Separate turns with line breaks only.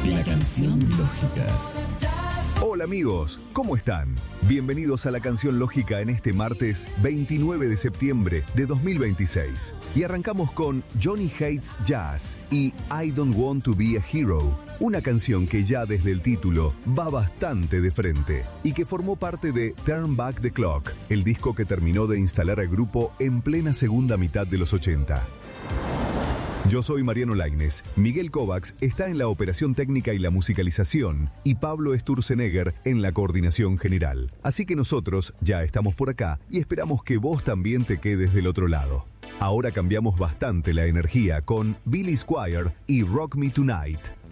La canción lógica.
Hola amigos, ¿cómo están? Bienvenidos a La Canción Lógica en este martes 29 de septiembre de 2026. Y arrancamos con Johnny Hates Jazz y I Don't Want to Be a Hero, una canción que ya desde el título va bastante de frente y que formó parte de Turn Back the Clock, el disco que terminó de instalar al grupo en plena segunda mitad de los 80. Yo soy Mariano Lainez, Miguel Kovacs está en la operación técnica y la musicalización y Pablo Sturzenegger en la coordinación general. Así que nosotros ya estamos por acá y esperamos que vos también te quedes del otro lado. Ahora cambiamos bastante la energía con Billy Squier y Rock Me Tonight.